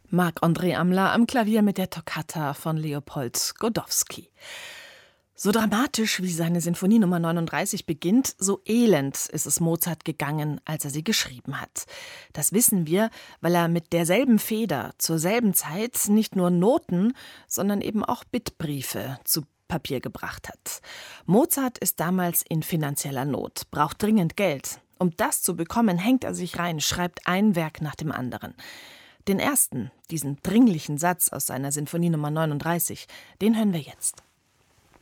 Marc-André Amler am Klavier mit der Toccata von Leopold Godowsky. So dramatisch wie seine Sinfonie Nummer 39 beginnt, so elend ist es Mozart gegangen, als er sie geschrieben hat. Das wissen wir, weil er mit derselben Feder zur selben Zeit nicht nur Noten, sondern eben auch Bittbriefe zu Papier gebracht hat. Mozart ist damals in finanzieller Not, braucht dringend Geld. Um das zu bekommen, hängt er sich rein, schreibt ein Werk nach dem anderen. Den ersten, diesen dringlichen Satz aus seiner Sinfonie Nummer 39, den hören wir jetzt.